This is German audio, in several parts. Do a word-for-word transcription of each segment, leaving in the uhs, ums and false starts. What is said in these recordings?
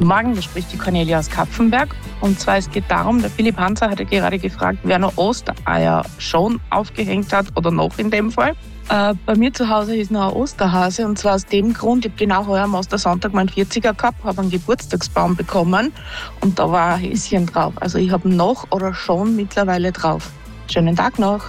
Morgen, da spricht die Cornelia aus Kapfenberg. Und zwar, es geht darum, der Philipp Hanser hat ja gerade gefragt, wer noch Ostereier schon aufgehängt hat oder noch in dem Fall. Äh, bei mir zu Hause ist noch ein Osterhase und zwar aus dem Grund, ich habe genau heuer am Ostersonntag meinen vierziger gehabt, habe einen Geburtstagsbaum bekommen und da war ein Häschen drauf. Also ich habe noch oder schon mittlerweile drauf. Schönen Tag noch.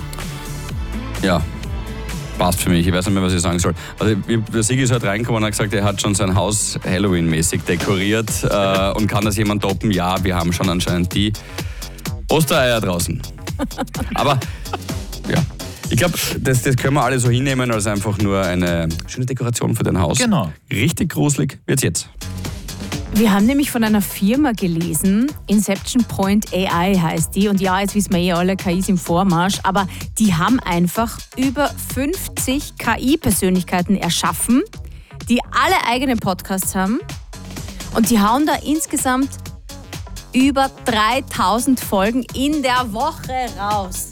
Ja, passt für mich. Ich weiß nicht mehr, was ich sagen soll. Also, der Sigi ist halt reingekommen und hat gesagt, er hat schon sein Haus Halloween-mäßig dekoriert äh, und kann das jemand toppen? Ja, wir haben schon anscheinend die Ostereier draußen. Aber, ja. Ich glaube, das, das können wir alle so hinnehmen als einfach nur eine schöne Dekoration für dein Haus. Genau. Richtig gruselig wird's jetzt. Wir haben nämlich von einer Firma gelesen, Inception Point A I heißt die. Und ja, jetzt wissen wir eh alle, K I ist im Vormarsch. Aber die haben einfach über fünfzig K I-Persönlichkeiten erschaffen, die alle eigene Podcasts haben. Und die hauen da insgesamt über dreitausend Folgen in der Woche raus.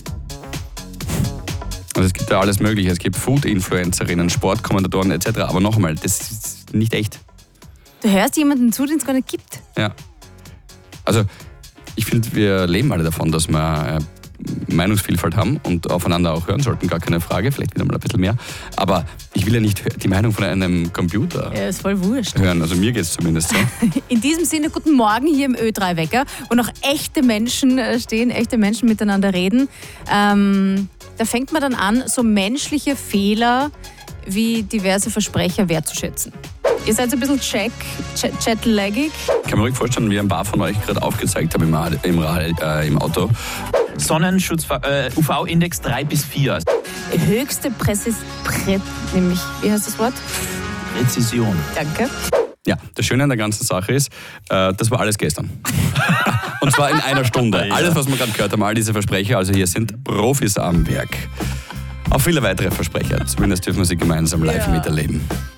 Also es gibt ja alles Mögliche. Es gibt Food-Influencerinnen, Sportkommentatoren et cetera. Aber noch einmal, das ist nicht echt. Du hörst jemanden zu, den es gar nicht gibt. Ja. Also ich finde, wir leben alle davon, dass wir äh, Meinungsvielfalt haben und aufeinander auch hören sollten, gar keine Frage, vielleicht wieder mal ein bisschen mehr. Aber ich will ja nicht die Meinung von einem Computer Ja, ist voll wurscht. hören, also mir geht es zumindest so. In diesem Sinne, guten Morgen hier im Ö drei Wecker, wo noch echte Menschen stehen, echte Menschen miteinander reden. Ähm, da fängt man dann an, so menschliche Fehler wie diverse Versprecher wertzuschätzen. Ihr seid so ein bisschen check, jet, jetlaggig. Ich kann mir ruhig vorstellen, wie ein paar von euch gerade aufgezeigt haben im, im, äh, im Auto. Sonnenschutz, äh, U V-Index drei bis vier. Höchste Präzis... Prä, nämlich, wie heißt das Wort? Präzision. Danke. Ja, das Schöne an der ganzen Sache ist, äh, das war alles gestern. Und zwar in einer Stunde. Ja. Alles, was wir gerade gehört haben, all diese Versprecher, also hier sind Profis am Werk. Auch viele weitere Versprecher, zumindest dürfen wir sie gemeinsam live Ja. miterleben.